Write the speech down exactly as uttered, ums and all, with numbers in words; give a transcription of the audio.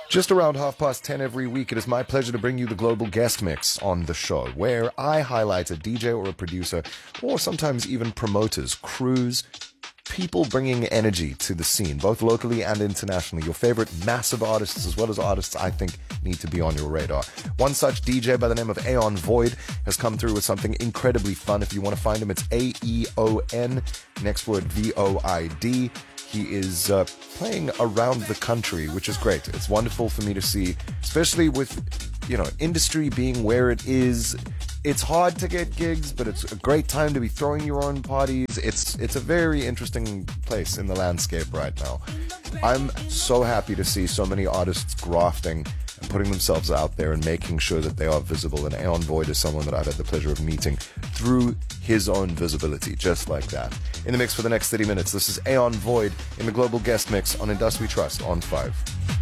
Just around half past ten every week, it is my pleasure to bring you the Global Guest Mix on the show, where I highlight a D J or a producer, or sometimes even promoters, crews, people bringing energy to the scene, both locally and internationally. Your favorite massive artists, as well as artists I think need to be on your radar. One such D J by the name of Aeon Void has come through with something incredibly fun. If you want to find him, it's A E O N, next word V O I D. He is uh, playing around the country, which is great. It's wonderful for me to see, especially with, you know, industry being where it is. It's hard to get gigs, but it's a great time to be throwing your own parties. It's it's a very interesting place in the landscape right now. I'm so happy to see so many artists grafting and putting themselves out there and making sure that they are visible. And Aeon Void is someone that I've had the pleasure of meeting through his own visibility, just like that. In the mix for the next thirty minutes, this is Aeon Void in the Global Guest Mix on Industry Trust on five.